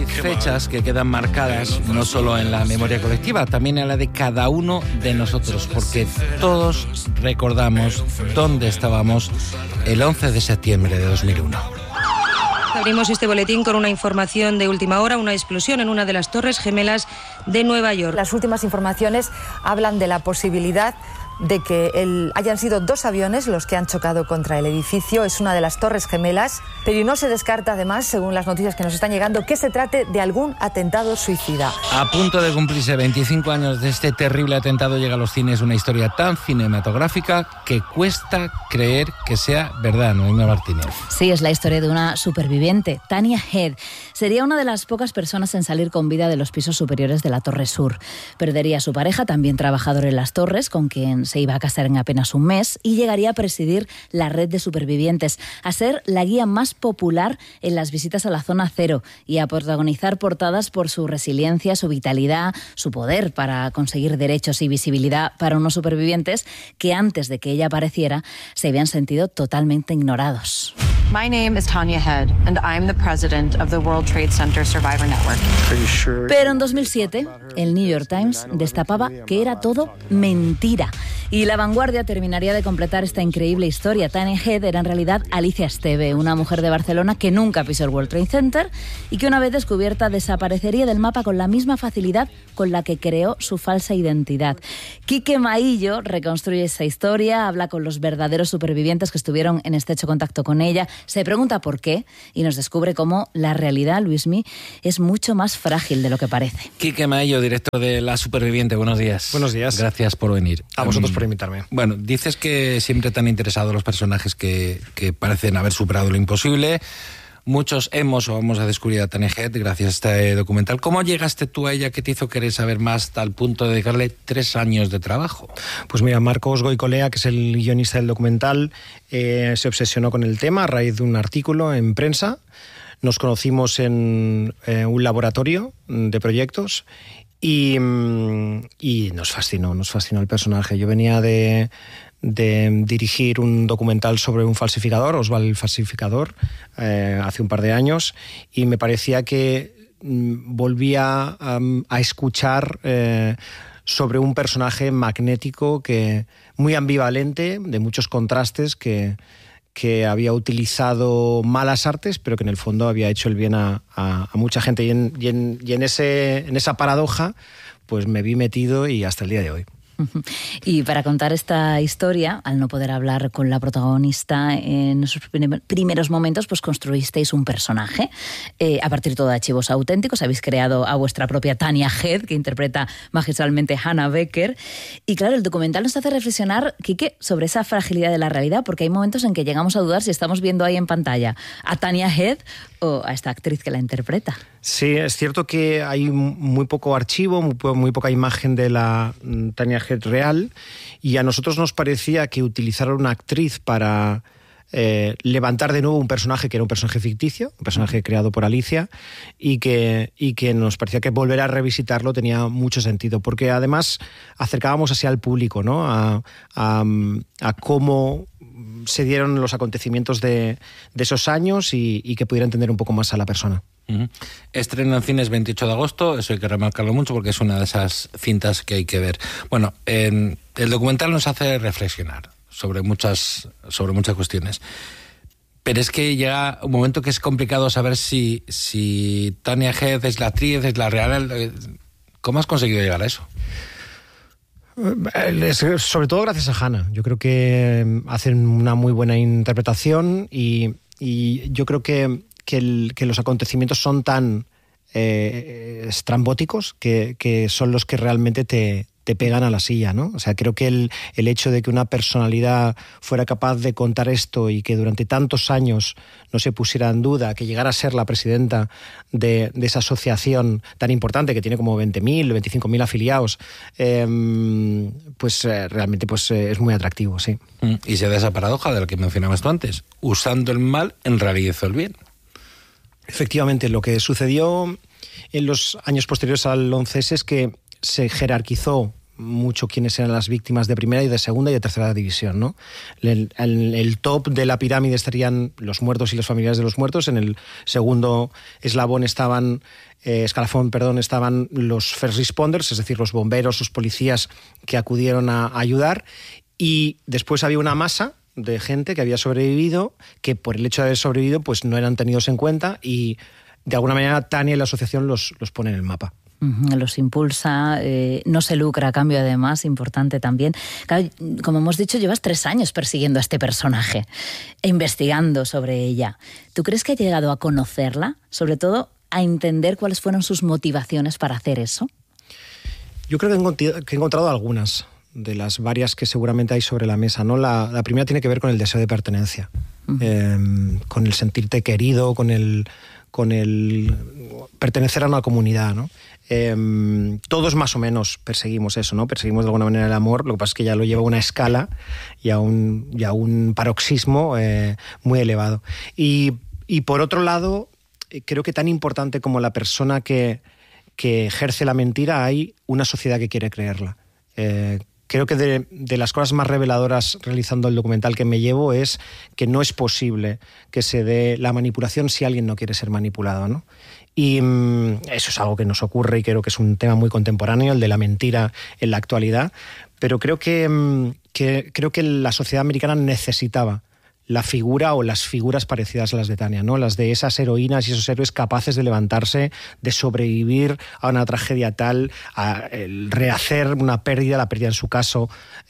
fechas que quedan marcadas no solo en la memoria colectiva, también en la de cada uno de nosotros, porque todos recordamos dónde estábamos el 11 de septiembre de 2001. Abrimos este boletín con una información de última hora, una explosión en una de las Torres Gemelas de Nueva York. Las últimas informaciones hablan de la posibilidad de que hayan sido 2 aviones los que han chocado contra el edificio. Es una de las Torres Gemelas, pero no se descarta además, según las noticias que nos están llegando, que se trate de algún atentado suicida. A punto de cumplirse 25 años de este terrible atentado, llega a los cines una historia tan cinematográfica que cuesta creer que sea verdad, Noemí Martínez. Sí, es la historia de una superviviente, Tanya Head. Sería una de las pocas personas en salir con vida de los pisos superiores de la Torre Sur. Perdería a su pareja, también trabajador en las torres, con quien se iba a casar en apenas un mes, y llegaría a presidir la red de supervivientes, a ser la guía más popular en las visitas a la zona cero y a protagonizar portadas por su resiliencia, su vitalidad, su poder para conseguir derechos y visibilidad para unos supervivientes que antes de que ella apareciera se habían sentido totalmente ignorados. My name is Tanya Head, and I'm the president of the World Trade Center Survivor Network. Pero en 2007, el New York Times destapaba que era todo mentira. Y La Vanguardia terminaría de completar esta increíble historia. Tanya Head era en realidad Alicia Esteve, una mujer de Barcelona que nunca pisó el World Trade Center y que una vez descubierta desaparecería del mapa con la misma facilidad con la que creó su falsa identidad. Quique Maillo reconstruye esa historia, habla con los verdaderos supervivientes que estuvieron en estrecho contacto con ella, se pregunta por qué y nos descubre cómo la realidad, Luismi, es mucho más frágil de lo que parece. Quique Maillo, director de La Superviviente, buenos días. Buenos días. Gracias por venir. A vosotros por invitarme. Bueno, dices que siempre te han interesado los personajes que parecen haber superado lo imposible. Muchos vamos a descubrir a Tanya Head gracias a este documental. ¿Cómo llegaste tú a ella? ¿Qué te hizo querer saber más hasta el punto de dedicarle 3 años de trabajo? Pues mira, Marcos Goicolea, que es el guionista del documental, se obsesionó con el tema a raíz de un artículo en prensa. Nos conocimos en un laboratorio de proyectos y nos fascinó el personaje. Yo venía de dirigir un documental sobre un falsificador, Oswald el falsificador, hace un par de años, y me parecía que volvía a escuchar sobre un personaje magnético, muy ambivalente, de muchos contrastes, que había utilizado malas artes, pero que en el fondo había hecho el bien a mucha gente. Y en esa paradoja pues me vi metido y hasta el día de hoy. Y para contar esta historia, al no poder hablar con la protagonista en sus primeros momentos, pues construisteis un personaje. A partir todo de archivos auténticos, habéis creado a vuestra propia Tanya Head, que interpreta magistralmente Hannah Becker. Y claro, el documental nos hace reflexionar, Quique, sobre esa fragilidad de la realidad, porque hay momentos en que llegamos a dudar si estamos viendo ahí en pantalla a Tanya Head o a esta actriz que la interpreta. Sí, es cierto que hay muy poco archivo, muy poca imagen de la Tanya Head real, y a nosotros nos parecía que utilizar a una actriz para levantar de nuevo un personaje que era un personaje ficticio, un personaje creado por Alicia, y que nos parecía que volver a revisitarlo tenía mucho sentido, porque además acercábamos así al público, ¿no? a cómo se dieron los acontecimientos de esos años y que pudiera entender un poco más a la persona. Uh-huh. Estreno en cines 28 de agosto, eso hay que remarcarlo mucho porque es una de esas cintas que hay que ver. Bueno, el documental nos hace reflexionar sobre muchas cuestiones, pero es que llega un momento que es complicado saber si Tanya Head es la actriz, es la real. ¿Cómo has conseguido llegar a eso? Sobre todo gracias a Hannah. Yo creo que hacen una muy buena interpretación y yo creo que los acontecimientos son tan estrambóticos que son los que realmente te pegan a la silla, ¿no? O sea, creo que el hecho de que una personalidad fuera capaz de contar esto y que durante tantos años no se pusiera en duda, que llegara a ser la presidenta de esa asociación tan importante que tiene como 20.000, 25.000 afiliados, realmente es muy atractivo, sí. Y se da esa paradoja de la que mencionabas tú antes, usando el mal en realidad hizo el bien. Efectivamente, lo que sucedió en los años posteriores al 11S es que se jerarquizó mucho quiénes eran las víctimas de primera y de segunda y de tercera división, ¿no? El top de la pirámide estarían los muertos y los familiares de los muertos. En el segundo escalafón estaban los first responders, es decir, los bomberos, los policías que acudieron a ayudar. Y después había una masa de gente que había sobrevivido, que por el hecho de haber sobrevivido pues no eran tenidos en cuenta, y de alguna manera Tania y la asociación los pone en el mapa. Los impulsa, no se lucra a cambio, además, importante también. Claro, como hemos dicho, llevas 3 años persiguiendo a este personaje e investigando sobre ella. ¿Tú crees que has llegado a conocerla? Sobre todo, a entender cuáles fueron sus motivaciones para hacer eso. Yo creo que he encontrado algunas de las varias que seguramente hay sobre la mesa, ¿no? La primera tiene que ver con el deseo de pertenencia, con el sentirte querido, con el pertenecer a una comunidad, ¿no? Todos más o menos perseguimos eso, ¿no? Perseguimos de alguna manera el amor, lo que pasa es que ya lo lleva a una escala y a un paroxismo muy elevado. Y por otro lado, creo que tan importante como la persona que ejerce la mentira, hay una sociedad que quiere creerla. Creo que de las cosas más reveladoras realizando el documental que me llevo es que no es posible que se dé la manipulación si alguien no quiere ser manipulado, ¿no? Y eso es algo que nos ocurre y creo que es un tema muy contemporáneo, el de la mentira en la actualidad, pero creo que la sociedad americana necesitaba la figura o las figuras parecidas a las de Tania, ¿no? Las de esas heroínas y esos héroes capaces de levantarse, de sobrevivir a una tragedia tal, a rehacer una pérdida, la pérdida en su caso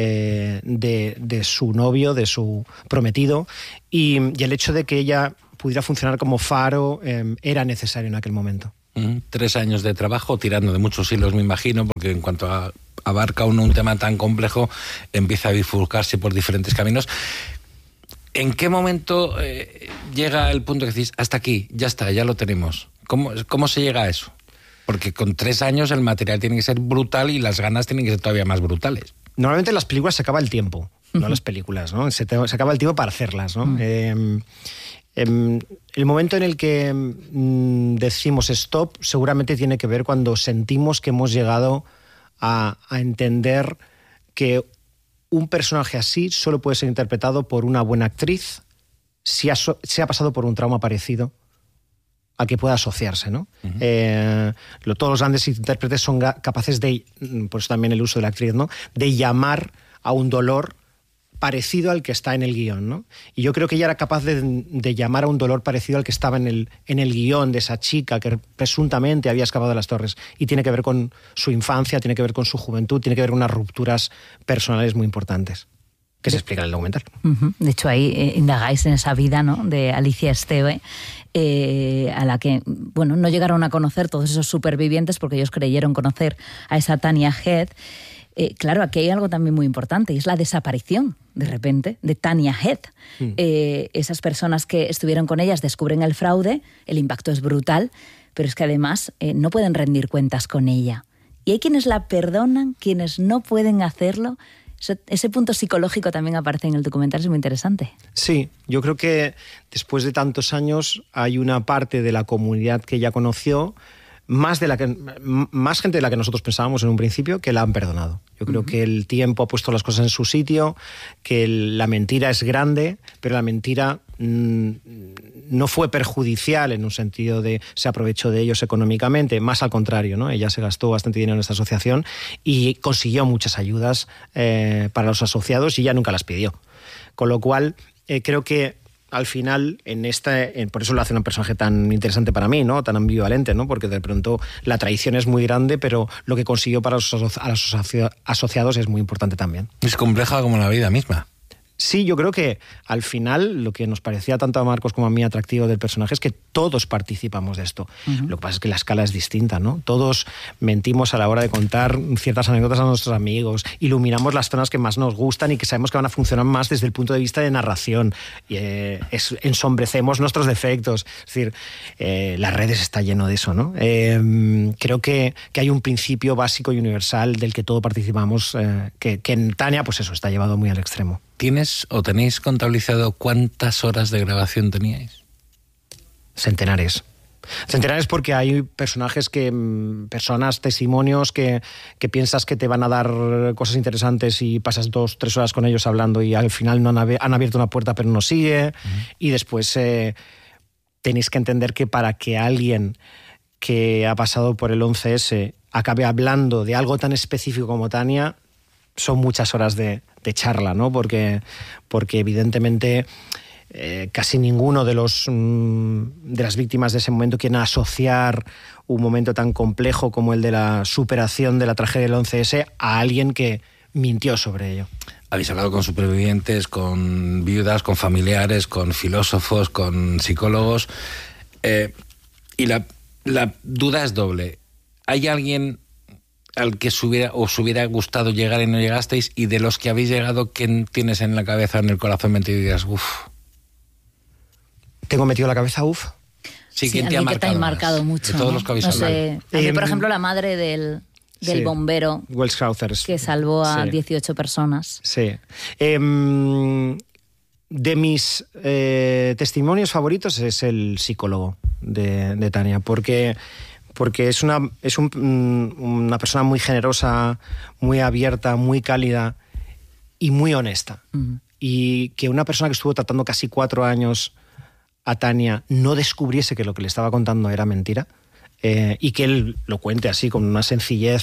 de su novio, de su prometido, y el hecho de que ella pudiera funcionar como faro era necesario en aquel momento. 3 años de trabajo, tirando de muchos hilos, me imagino, porque en cuanto abarca uno un tema tan complejo, empieza a bifurcarse por diferentes caminos. ¿En qué momento llega el punto que decís, hasta aquí, ya está, ya lo tenemos? ¿Cómo se llega a eso? Porque con 3 años el material tiene que ser brutal y las ganas tienen que ser todavía más brutales. Normalmente en las películas se acaba el tiempo, no las películas, ¿no? Se acaba el tiempo para hacerlas, ¿no? El momento en el que decimos stop seguramente tiene que ver cuando sentimos que hemos llegado a entender que un personaje así solo puede ser interpretado por una buena actriz si ha pasado por un trauma parecido al que pueda asociarse, ¿no? Todos los grandes intérpretes son capaces de, por eso también el uso de la actriz, ¿no?, de llamar a un dolor parecido al que está en el guión, ¿no? Y yo creo que ella era capaz de llamar a un dolor parecido al que estaba en el guión de esa chica que presuntamente había escapado de las torres. Y tiene que ver con su infancia, tiene que ver con su juventud, tiene que ver con unas rupturas personales muy importantes que se explican en el documental. De hecho, ahí indagáis en esa vida, ¿no?, de Alicia Esteve, a la que, bueno, no llegaron a conocer todos esos supervivientes porque ellos creyeron conocer a esa Tania Head. Claro, aquí hay algo también muy importante, y es la desaparición, de repente, de Tania Head. Esas personas que estuvieron con ellas descubren el fraude, el impacto es brutal, pero es que además no pueden rendir cuentas con ella. Y hay quienes la perdonan, quienes no pueden hacerlo. Ese punto psicológico también aparece en el documental, es muy interesante. Sí, yo creo que después de tantos años hay una parte de la comunidad que ella conoció, más gente de la que nosotros pensábamos en un principio, que la han perdonado. Yo creo que el tiempo ha puesto las cosas en su sitio, que la mentira es grande, pero la mentira no fue perjudicial en un sentido de se aprovechó de ellos económicamente, más al contrario, ¿no? Ella se gastó bastante dinero en esta asociación y consiguió muchas ayudas para los asociados y ella nunca las pidió. Con lo cual, creo que al final, por eso lo hace un personaje tan interesante para mí, ¿no?, tan ambivalente, ¿no?, porque de pronto la traición es muy grande, pero lo que consiguió para los asociados es muy importante también. Es compleja como la vida misma. Sí, yo creo que al final lo que nos parecía tanto a Marcos como a mí atractivo del personaje es que todos participamos de esto. Lo que pasa es que la escala es distinta, ¿no? Todos mentimos a la hora de contar ciertas anécdotas a nuestros amigos, iluminamos las zonas que más nos gustan y que sabemos que van a funcionar más desde el punto de vista de narración. Ensombrecemos nuestros defectos. Es decir, las redes está lleno de eso, ¿no? Creo que hay un principio básico y universal del que todos participamos, que en Tania, pues eso, está llevado muy al extremo. ¿Tienes o tenéis contabilizado cuántas horas de grabación teníais? Centenares. Centenares porque hay personajes personas, testimonios que piensas que te van a dar cosas interesantes y pasas 2-3 horas con ellos hablando y al final no han abierto una puerta pero no sigue. Y después tenéis que entender que para que alguien que ha pasado por el 11S acabe hablando de algo tan específico como Tania, son muchas horas de charla, ¿no? Porque evidentemente casi ninguno de las víctimas de ese momento quieren asociar un momento tan complejo como el de la superación de la tragedia del 11S a alguien que mintió sobre ello. Habéis hablado con supervivientes, con viudas, con familiares, con filósofos, con psicólogos, y la duda es doble. ¿Hay alguien al que os hubiera gustado llegar y no llegasteis? Y de los que habéis llegado, ¿quién tienes en la cabeza, en el corazón metido y digas, uff? ¿Tengo metido en la cabeza, uff? Sí, ¿quién te ha marcado mucho? De todos los que habéis hablado. Sé. A mí, por ejemplo, la madre del bombero Wells Crowther, que salvó a 18 personas. Sí. De mis testimonios favoritos es el psicólogo de Tania, porque es una persona muy generosa, muy abierta, muy cálida y muy honesta. Y que una persona que estuvo tratando casi 4 años a Tania no descubriese que lo que le estaba contando era mentira, y que él lo cuente así con una sencillez,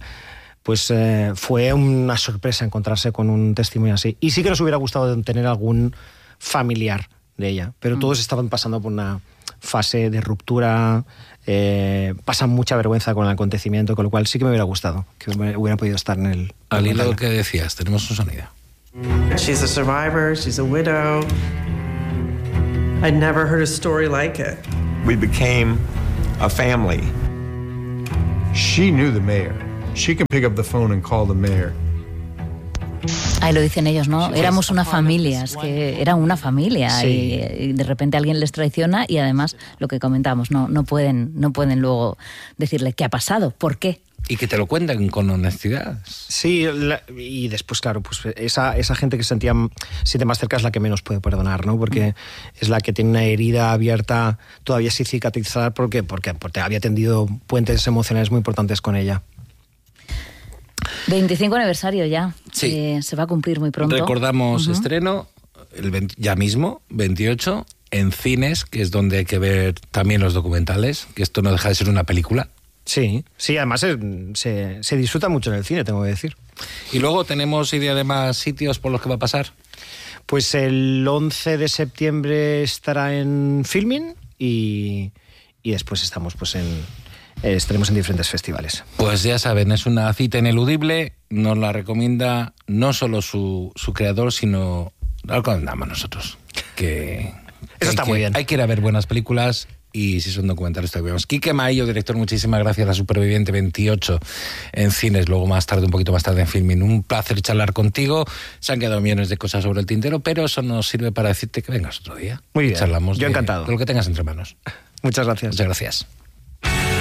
fue una sorpresa encontrarse con un testimonio así. Y sí que nos hubiera gustado tener algún familiar de ella, pero todos estaban pasando por una fase de ruptura, pasan mucha vergüenza con el acontecimiento, con lo cual sí que me hubiera gustado que hubiera podido estar en el... Al hilo que decías, tenemos un sonido. She's a survivor, she's a widow. I'd never heard a story like it. We became a family. She knew the mayor. She can pick up the phone and call the mayor. Ahí lo dicen ellos, ¿no? Éramos una familia, es que era una familia, sí. y de repente alguien les traiciona y además lo que comentamos, no pueden luego decirle qué ha pasado, por qué. Y que te lo cuenten con honestidad. Sí, y después, claro, pues esa gente que se siente más cerca es la que menos puede perdonar, ¿no? Porque es la que tiene una herida abierta todavía sin cicatrizar porque había tendido puentes emocionales muy importantes con ella. 25 aniversario ya, sí. Se va a cumplir muy pronto. Recordamos estreno, ya mismo, 28, en cines, que es donde hay que ver también los documentales, que esto no deja de ser una película. Sí, además se disfruta mucho en el cine, tengo que decir. Y luego tenemos idea de más sitios por los que va a pasar. Pues el 11 de septiembre estará en Filmin y después estamos estaremos en diferentes festivales. Pues ya saben, es una cita ineludible, nos la recomienda no solo su creador, sino la recomendamos nosotros. Que eso está muy bien. Hay que ir a ver buenas películas y si son documentales también. Quique Maillo, director, muchísimas gracias. La Superviviente 28 en cines, luego un poquito más tarde en Filmin. Un placer charlar contigo. Se han quedado millones de cosas sobre el tintero, pero eso nos sirve para decirte que vengas otro día. Muy bien. Charlamos yo encantado. De lo que tengas entre manos. Muchas gracias. Muchas gracias.